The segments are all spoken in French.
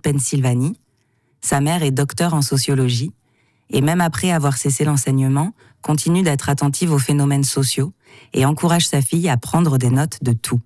Pennsylvanie. Sa mère est docteure en sociologie et même après avoir cessé l'enseignement, continue d'être attentive aux phénomènes sociaux et encourage sa fille à prendre des notes de tout.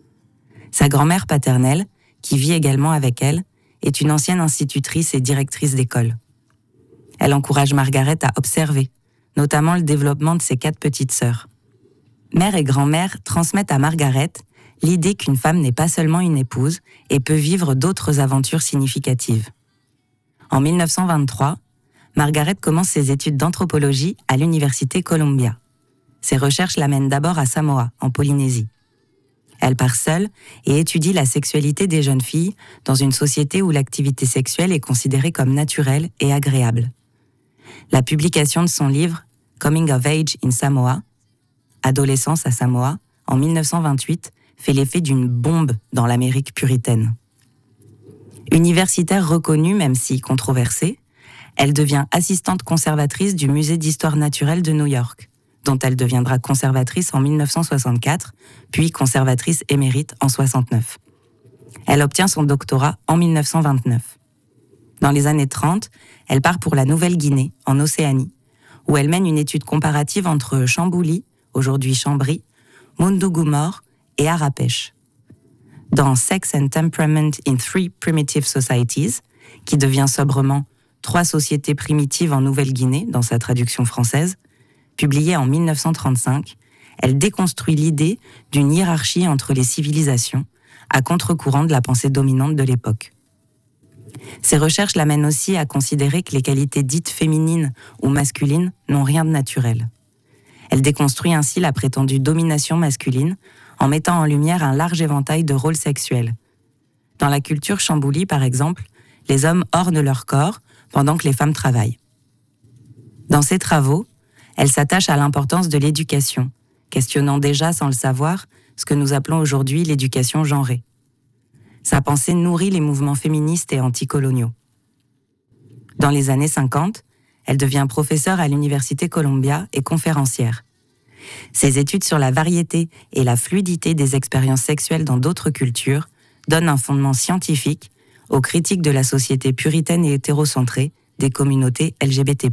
Sa grand-mère paternelle, qui vit également avec elle, est une ancienne institutrice et directrice d'école. Elle encourage Margaret à observer, notamment le développement de ses 4 petites sœurs. Mère et grand-mère transmettent à Margaret l'idée qu'une femme n'est pas seulement une épouse et peut vivre d'autres aventures significatives. En 1923, Margaret commence ses études d'anthropologie à l'université Columbia. Ses recherches l'amènent d'abord à Samoa, en Polynésie. Elle part seule et étudie la sexualité des jeunes filles dans une société où l'activité sexuelle est considérée comme naturelle et agréable. La publication de son livre « Coming of Age in Samoa », Adolescence à Samoa, en 1928, fait l'effet d'une bombe dans l'Amérique puritaine. Universitaire reconnue, même si controversée, elle devient assistante conservatrice du Musée d'histoire naturelle de New York, dont elle deviendra conservatrice en 1964, puis conservatrice émérite en 1969. Elle obtient son doctorat en 1929. Dans les années 30, elle part pour la Nouvelle-Guinée, en Océanie, où elle mène une étude comparative entre Chambouly, aujourd'hui Chambry, Mundugumor et Arapèche. Dans Sex and Temperament in Three Primitive Societies, qui devient sobrement 3 sociétés primitives en Nouvelle-Guinée, dans sa traduction française, publiée en 1935, elle déconstruit l'idée d'une hiérarchie entre les civilisations, à contre-courant de la pensée dominante de l'époque. Ses recherches l'amènent aussi à considérer que les qualités dites féminines ou masculines n'ont rien de naturel. Elle déconstruit ainsi la prétendue domination masculine en mettant en lumière un large éventail de rôles sexuels. Dans la culture Chambouly, par exemple, les hommes ornent leur corps pendant que les femmes travaillent. Dans ses travaux, elle s'attache à l'importance de l'éducation, questionnant déjà sans le savoir ce que nous appelons aujourd'hui l'éducation genrée. Sa pensée nourrit les mouvements féministes et anticoloniaux. Dans les années 50, elle devient professeure à l'université Columbia et conférencière. Ses études sur la variété et la fluidité des expériences sexuelles dans d'autres cultures donnent un fondement scientifique aux critiques de la société puritaine et hétérocentrée des communautés LGBT+.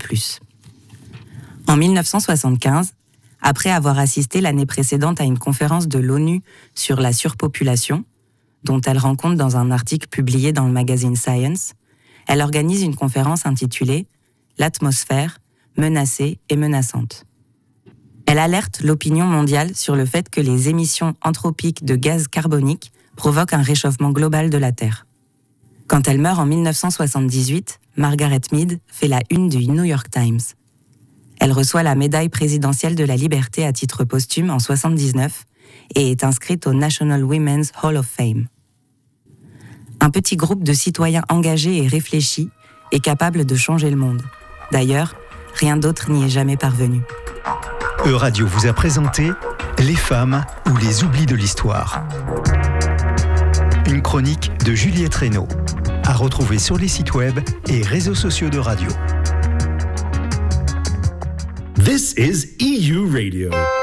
En 1975, après avoir assisté l'année précédente à une conférence de l'ONU sur la surpopulation, dont elle rend compte dans un article publié dans le magazine Science, elle organise une conférence intitulée « L'atmosphère, menacée et menaçante ». Elle alerte l'opinion mondiale sur le fait que les émissions anthropiques de gaz carbonique provoquent un réchauffement global de la Terre. Quand elle meurt en 1978, Margaret Mead fait la une du New York Times. Elle reçoit la médaille présidentielle de la liberté à titre posthume en 1979 et est inscrite au National Women's Hall of Fame. Un petit groupe de citoyens engagés et réfléchis est capable de changer le monde. D'ailleurs, rien d'autre n'y est jamais parvenu. Euradio vous a présenté Les femmes ou les oublis de l'histoire. Une chronique de Juliette Reynaud, à retrouver sur les sites web et réseaux sociaux de radio. This is EU Radio.